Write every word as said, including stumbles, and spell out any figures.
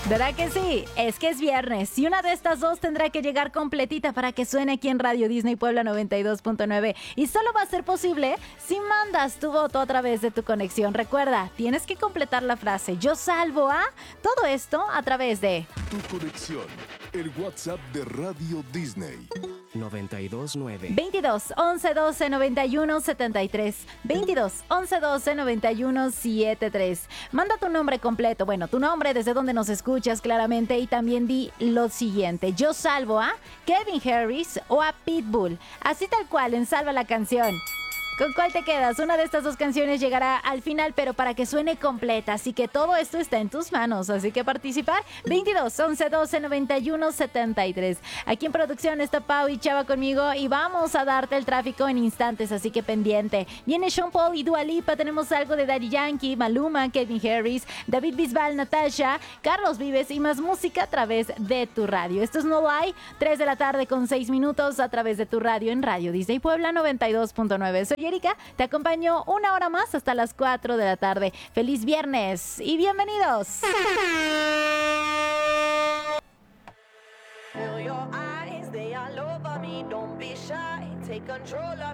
¿Verdad que sí? Es que es viernes y una de estas dos tendrá que llegar completita para que suene aquí en Radio Disney Puebla noventa y dos punto nueve y solo va a ser posible si mandas tu voto a través de tu conexión. Recuerda, tienes que completar la frase "yo salvo a", todo esto a través de Tu conexión, el WhatsApp de Radio Disney. noventa y dos punto nueve. veintidós, once, doce, noventa y uno, setenta y tres. veintidós, once, doce, noventa y uno, setenta y tres. Manda tu nombre completo, bueno, tu nombre, desde donde nos escuchas claramente, y también di lo siguiente: yo salvo a Kevin Harris o a Pitbull. Así tal cual, en Salva la Canción. ¿Con cuál te quedas? Una de estas dos canciones llegará al final, pero para que suene completa. Así que todo esto está en tus manos. Así que participar. veintidós, once, doce, noventa y uno, setenta y tres. Aquí en producción está Pau y Chava conmigo. Y vamos a darte el tráfico en instantes. Así que pendiente. Viene Sean Paul y Dua Lipa. Tenemos algo de Daddy Yankee, Maluma, Kevin Harris, David Bisbal, Natasha, Carlos Vives y más música a través de tu radio. Esto es No Lie. tres de la tarde con seis minutos a través de tu radio en Radio Disney Puebla noventa y dos punto nueve. Soy Erika, te acompaño una hora más hasta las cuatro de la tarde. ¡Feliz viernes y bienvenidos! Feel your eyes, they all over me. Don't be shy, take control of